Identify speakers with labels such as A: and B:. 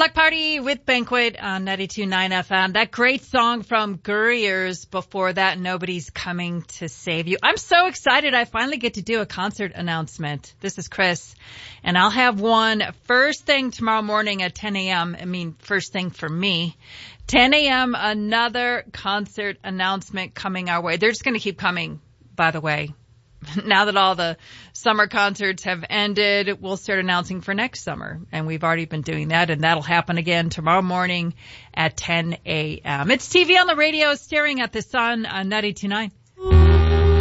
A: Block Party with Banquet on 92.9 FM. That great song from Gurriers before that, Nobody's Coming to Save You. I'm so excited I finally get to do a concert announcement. This is Chris, and I'll have one first thing tomorrow morning at 10 a.m. I mean, first thing for me. 10 a.m., another concert announcement coming our way. They're just going to keep coming, by the way. Now that all the summer concerts have ended, we'll start announcing for next summer. And we've already been doing that, and that'll happen again tomorrow morning at 10 a.m. It's TV on the radio, staring at the sun on 92.9.